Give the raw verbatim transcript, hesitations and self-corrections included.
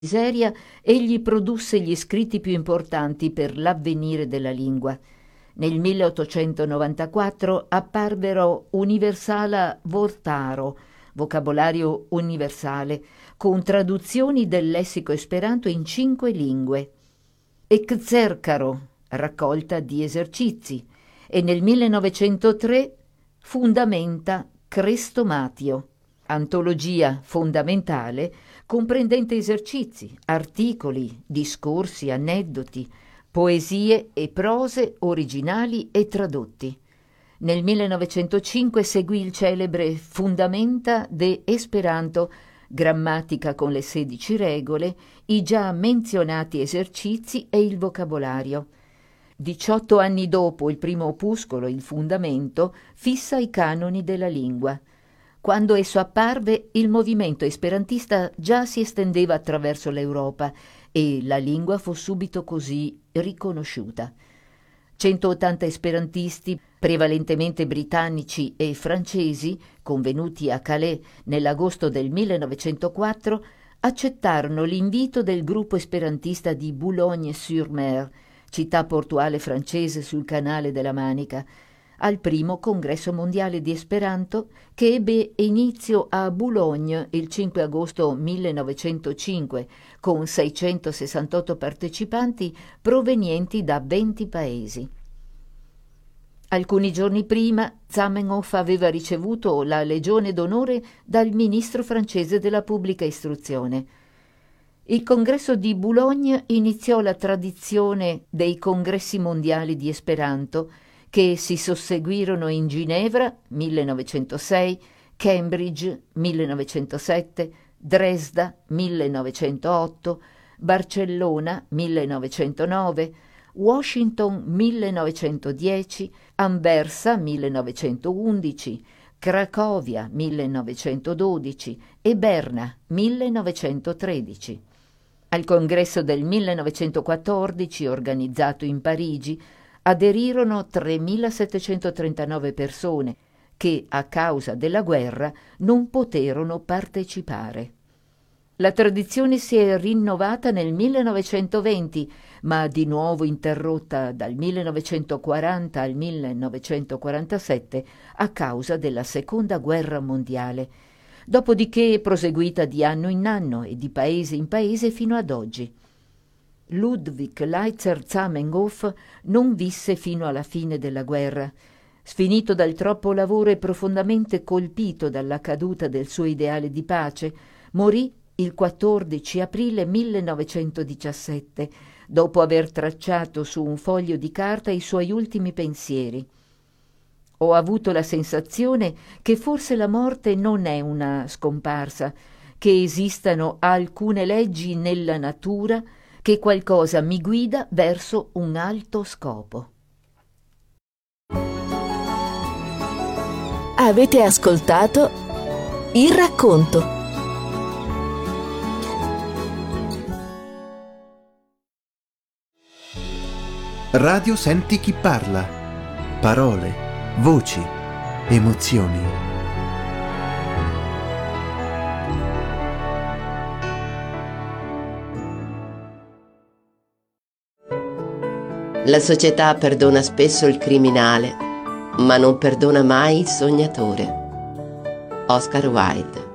miseria, egli produsse gli scritti più importanti per l'avvenire della lingua. Nel milleottocentonovantaquattro apparvero Universala Vortaro, vocabolario universale, con traduzioni del lessico esperanto in cinque lingue, e Xercaro, raccolta di esercizi, e nel millenovecentotre Fundamenta Crestomatio, antologia fondamentale comprendente esercizi, articoli, discorsi, aneddoti, poesie e prose originali e tradotti. Nel millenovecentocinque seguì il celebre Fundamenta de Esperanto, grammatica con le sedici regole, i già menzionati esercizi e il vocabolario. Diciotto anni dopo il primo opuscolo, il Fundamento, fissa i canoni della lingua. Quando esso apparve, il movimento esperantista già si estendeva attraverso l'Europa e la lingua fu subito così riconosciuta. centottanta esperantisti, prevalentemente britannici e francesi, convenuti a Calais nell'agosto del millenovecentoquattro, accettarono l'invito del gruppo esperantista di Boulogne-sur-Mer, città portuale francese sul canale della Manica, al primo congresso mondiale di Esperanto che ebbe inizio a Boulogne il cinque agosto millenovecentocinque con seicentosessantotto partecipanti provenienti da venti paesi. Alcuni giorni prima Zamenhof aveva ricevuto la Legione d'onore dal ministro francese della pubblica istruzione. Il congresso di Boulogne iniziò la tradizione dei congressi mondiali di Esperanto che si susseguirono in Ginevra millenovecentosei, Cambridge millenovecentosette, Dresda millenovecentootto, Barcellona millenovecentonove, Washington millenovecentodieci, Anversa millenovecentoundici, Cracovia millenovecentododici e Berna millenovecentotredici. Al congresso del millenovecentoquattordici, organizzato in Parigi, aderirono tremilasettecentotrentanove persone che, a causa della guerra, non poterono partecipare. La tradizione si è rinnovata nel millenovecentoventi, ma di nuovo interrotta dal millenovecentoquaranta al millenovecentoquarantasette a causa della Seconda Guerra Mondiale, dopodiché proseguita di anno in anno e di paese in paese fino ad oggi. Ludwig Leitzer Zamenhof non visse fino alla fine della guerra. Sfinito dal troppo lavoro e profondamente colpito dalla caduta del suo ideale di pace, morì il quattordici aprile millenovecentodiciassette, dopo aver tracciato su un foglio di carta i suoi ultimi pensieri. Ho avuto la sensazione che forse la morte non è una scomparsa, che esistano alcune leggi nella natura, che qualcosa mi guida verso un alto scopo. Avete ascoltato Il racconto. Radio Senti chi parla. Parole, voci, emozioni. La società perdona spesso il criminale, ma non perdona mai il sognatore. Oscar Wilde.